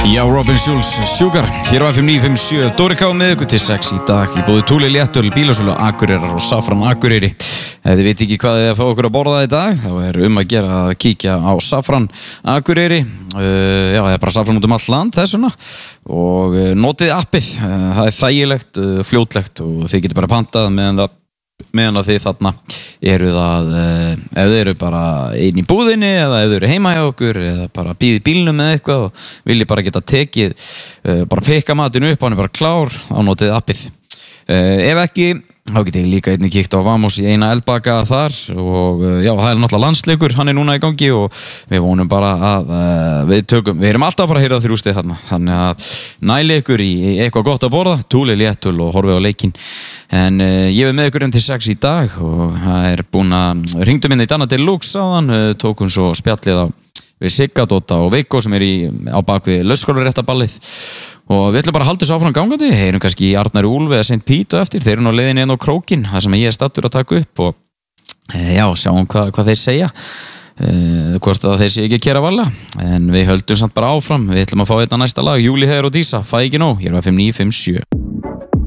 Já, Robin Schulz, Sugar, hér á FM 957, Dóri K með ykkur til 6 í dag í bóði Túli Léttöl, Bílasölu, Akureyrar og Safran Akureyri. Ef þið veit ekki hvað þið að fá okkur að borða í dag, þá að gera að kíkja á Safran Akureyri, já, það bara Safran út allt land þessuna og notið appið, það þægilegt, fljótlegt og þið getur bara pantað meðan þið þarna eru það, ef þið eru bara einn í búðinni eða ef þið eru heima hjá okkur eða bara býðið bílnum með eitthvað og viljið bara geta tekið, bara pikka matinu upp, hann bara klár, þá notið appið. Ef ekki, þá getið ég líka einnig kíkt á Vamos í eina eldbaka þar og já, það er náttúrulega landsleikur, hann er núna í gangi og við vonum bara að við erum alltaf að fara að heyra 3 stig þarna, þannig að næli ykkur í eitthvað gott að borða, Túli Léttöl og horfið á leikinn. En ég er með ykkur til 6 í dag og það er búin að hringdu minni í Danna Deluxe áðan, tókum svo spjallið á við Sigga, Dóta og Viggo sem er á bakvið lausskólaréttaballið og við ætlum bara að halda þessu áfram gangandi, heyrum kannski í Arnari Úlfi eða St. Pete og eftir, þeir eru nú leiðinni inn á krókinn, það sem ég er stattur að taka upp og já, sjáum hvað þeir segja, hvort að þeir sé ekki að kera varlega, en við höldum samt bara áfram, við ætlum að fá þetta næsta lag, Júli Heiðar og Dísa, fæ ekki nóg, hér var FM 957.